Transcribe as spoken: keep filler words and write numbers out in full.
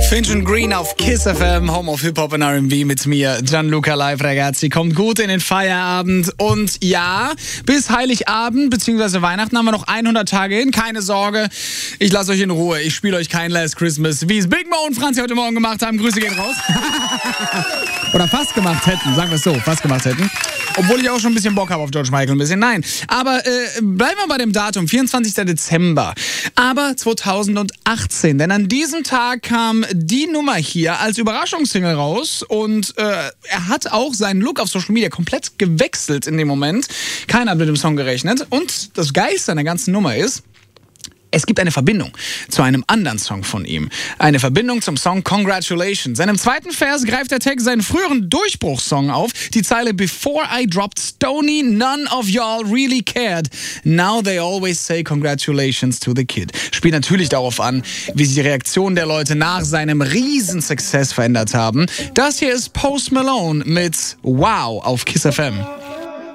Finch und Green auf Kiss F M, Home of Hip-Hop und R and B mit mir, Gianluca Live, ragazzi. Kommt gut in den Feierabend. Und ja, bis Heiligabend bzw. Weihnachten haben wir noch hundert Tage hin. Keine Sorge, ich lasse euch in Ruhe. Ich spiele euch kein Last Christmas, wie es Big Mo und Franzi heute Morgen gemacht haben. Grüße gehen raus. Oder fast gemacht hätten, sagen wir es so, fast gemacht hätten. Obwohl ich auch schon ein bisschen Bock habe auf George Michael, ein bisschen. Nein, aber äh, bleiben wir bei dem Datum, vierundzwanzigster Dezember. Aber zweitausendachtzehn, denn an diesem Tag kam die Nummer hier als Überraschungssingle raus und äh, er hat auch seinen Look auf Social Media komplett gewechselt in dem Moment. Keiner hat mit dem Song gerechnet und das Geilste an der ganzen Nummer ist, es gibt eine Verbindung zu einem anderen Song von ihm. Eine Verbindung zum Song Congratulations. In einem zweiten Vers greift der Text seinen früheren Durchbruchssong auf. Die Zeile Before I dropped Stony, none of y'all really cared. Now they always say congratulations to the kid. Spielt natürlich darauf an, wie sich die Reaktionen der Leute nach seinem Riesen-Success verändert haben. Das hier ist Post Malone mit Wow auf Kiss F M.